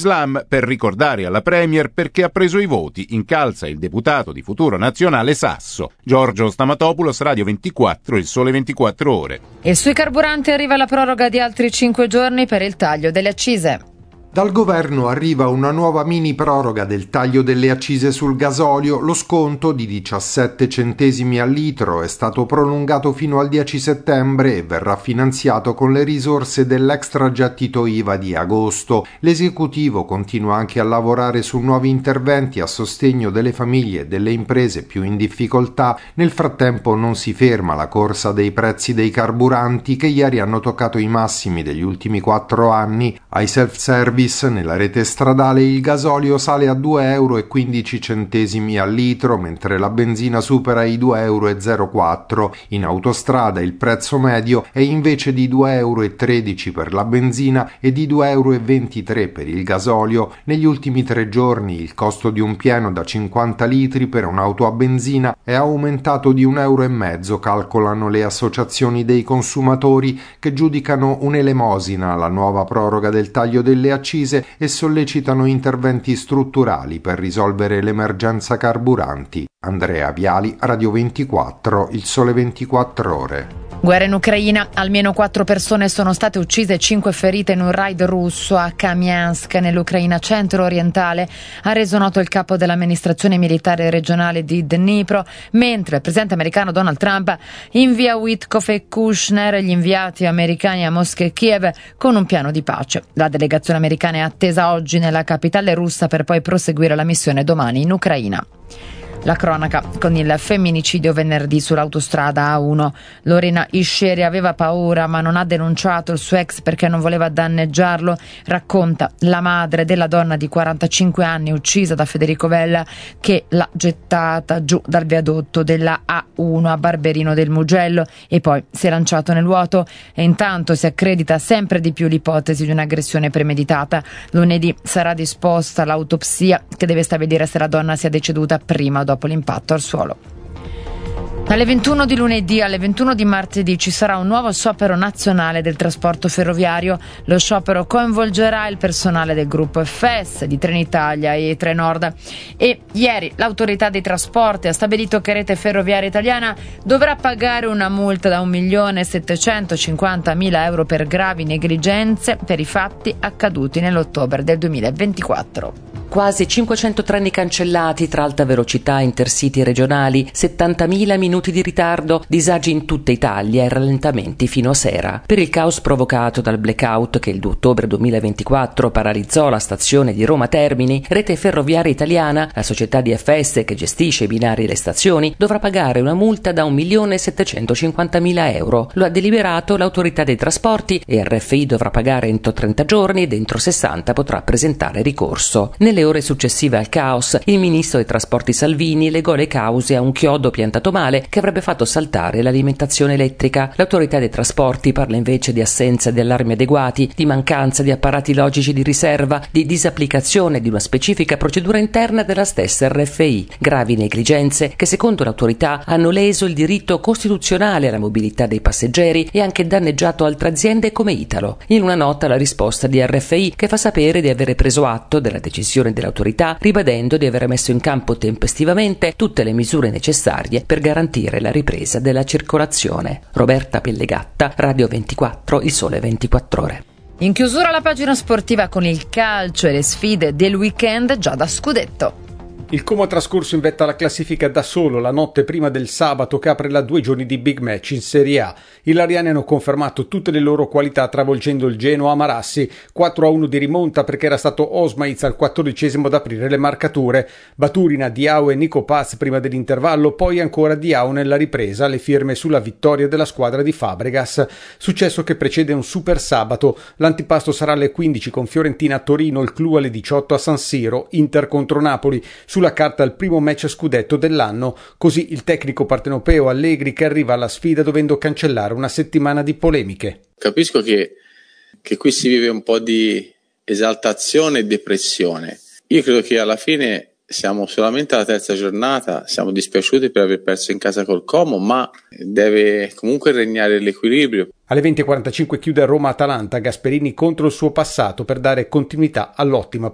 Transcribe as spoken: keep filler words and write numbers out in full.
Islam per ricordare alla Premier perché ha preso i voti, incalza il deputato di Futuro Nazionale Sasso. Giorgio Stamatopoulos, Radio ventiquattro, Il Sole ventiquattro Ore. E sui carburanti arriva la proroga di altri cinque giorni per il taglio delle accise. Dal governo arriva una nuova mini proroga del taglio delle accise sul gasolio. Lo sconto di diciassette centesimi al litro è stato prolungato fino al dieci settembre e verrà finanziato con le risorse dell'extragettito I V A di agosto. L'esecutivo continua anche a lavorare su nuovi interventi a sostegno delle famiglie e delle imprese più in difficoltà. Nel frattempo non si ferma la corsa dei prezzi dei carburanti, che ieri hanno toccato i massimi degli ultimi quattro anni. Ai self-service nella rete stradale il gasolio sale a due euro e quindici centesimi al litro, mentre la benzina supera i due euro e zero quattro. In autostrada il prezzo medio è invece di due euro e tredici per la benzina e di due euro e ventitré per il gasolio. Negli ultimi tre giorni il costo di un pieno da cinquanta litri per un'auto a benzina è aumentato di un euro e mezzo, calcolano le associazioni dei consumatori, che giudicano un'elemosina la nuova proroga del taglio delle accise e sollecitano interventi strutturali per risolvere l'emergenza carburanti. Andrea Viali, Radio ventiquattro, Il Sole ventiquattro Ore. Guerra in Ucraina, almeno quattro persone sono state uccise e cinque ferite in un raid russo a Kamiansk, nell'Ucraina centro-orientale, ha reso noto il capo dell'amministrazione militare regionale di Dnipro, mentre il presidente americano Donald Trump invia Witkoff e Kushner, gli inviati americani a Mosca e Kiev, con un piano di pace. La delegazione americana è attesa oggi nella capitale russa per poi proseguire la missione domani in Ucraina. La cronaca con il femminicidio venerdì sull'autostrada A uno. Lorena Iscieri aveva paura ma non ha denunciato il suo ex perché non voleva danneggiarlo, racconta la madre della donna di quarantacinque anni uccisa da Federico Vella, che l'ha gettata giù dal viadotto della A uno a Barberino del Mugello e poi si è lanciato nel vuoto, e intanto si accredita sempre di più l'ipotesi di un'aggressione premeditata. Lunedì sarà disposta l'autopsia che deve stabilire se la donna sia deceduta prima o dopo l'impatto al suolo. Dalle ventuno di lunedì alle ventuno di martedì ci sarà un nuovo sciopero nazionale del trasporto ferroviario. Lo sciopero coinvolgerà il personale del gruppo F S, di Trenitalia e Trenord. E ieri l'autorità dei trasporti ha stabilito che Rete Ferroviaria Italiana dovrà pagare una multa da un milione settecentocinquantamila euro per gravi negligenze per i fatti accaduti nell'ottobre del duemilaventiquattro. Quasi cinquecento treni cancellati tra alta velocità, intercity regionali, settantamila minuti di ritardo, disagi in tutta Italia e rallentamenti fino a sera. Per il caos provocato dal blackout che il due ottobre duemilaventiquattro paralizzò la stazione di Roma Termini, Rete Ferroviaria Italiana, la società di F S che gestisce i binari e le stazioni, dovrà pagare una multa da un milione settecentocinquantamila euro. Lo ha deliberato l'autorità dei trasporti e R F I dovrà pagare entro trenta giorni ed entro sessanta potrà presentare ricorso. Nelle ore successive al caos, il ministro dei trasporti Salvini legò le cause a un chiodo piantato male che avrebbe fatto saltare l'alimentazione elettrica. L'autorità dei trasporti parla invece di assenza di allarmi adeguati, di mancanza di apparati logici di riserva, di disapplicazione di una specifica procedura interna della stessa R F I. Gravi negligenze che secondo l'autorità hanno leso il diritto costituzionale alla mobilità dei passeggeri e anche danneggiato altre aziende come Italo. In una nota la risposta di R F I, che fa sapere di avere preso atto della decisione dell'autorità, ribadendo di aver messo in campo tempestivamente tutte le misure necessarie per garantire la ripresa della circolazione. Roberta Pellegatta, Radio ventiquattro, Il Sole ventiquattro Ore. In chiusura la pagina sportiva con il calcio e le sfide del weekend già da scudetto. Il Como ha trascorso in vetta alla classifica da solo la notte prima del sabato che apre la due giorni di big match in Serie A. I lariani hanno confermato tutte le loro qualità travolgendo il Genoa a Marassi, quattro a uno di rimonta perché era stato Osmaiz al quattordicesimo ad aprire le marcature. Baturina, Diao e Nico Paz prima dell'intervallo, poi ancora Diao nella ripresa, le firme sulla vittoria della squadra di Fabregas. Successo che precede un super sabato. L'antipasto sarà alle quindici con Fiorentina a Torino, il clou alle diciotto a San Siro, Inter contro Napoli. Sulla carta il primo match scudetto dell'anno, così il tecnico partenopeo Allegri che arriva alla sfida dovendo cancellare una settimana di polemiche. Capisco che, che qui si vive un po' di esaltazione e depressione. Io credo che alla fine siamo solamente alla terza giornata, siamo dispiaciuti per aver perso in casa col Como, ma deve comunque regnare l'equilibrio. Alle venti e quarantacinque chiude Roma-Atalanta, Gasperini contro il suo passato per dare continuità all'ottima